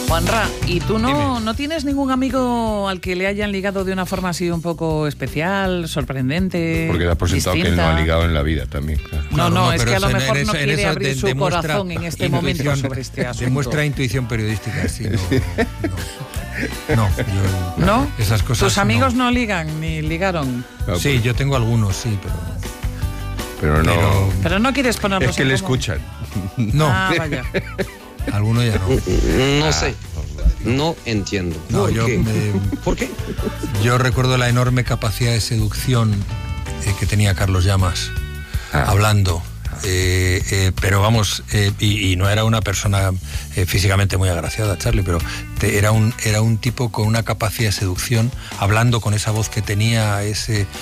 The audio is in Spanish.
Juanra, ¿y tú no tienes ningún amigo al que le hayan ligado de una forma así un poco especial, sorprendente? Porque da por sentado que él no ha ligado en la vida también. Claro. No, es que a lo mejor no quiere abrir su corazón en este momento sobre este asunto. Demuestra intuición periodística, sí, ¿No? Esas cosas. ¿Tus amigos no ligan ni ligaron? No, sí, yo tengo algunos, sí, pero no quieres ponerlos. Es que le escuchan. No. Vaya. Algunos ya no. No sé. No entiendo. ¿Por qué? Yo recuerdo la enorme capacidad de seducción que tenía Carlos Llamas hablando. Pero vamos, y no era una persona físicamente muy agraciada, Charlie, pero era un tipo con una capacidad de seducción, hablando con esa voz que tenía, ese